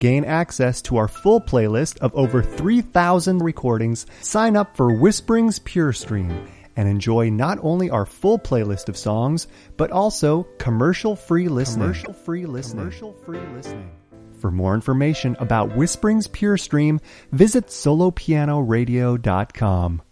Gain access to our full playlist of over 3,000 recordings. Sign up for Whisperings Pure Stream and enjoy not only our full playlist of songs, but also commercial-free listening. For more information about Whisperings Pure Stream, visit solopianoradio.com.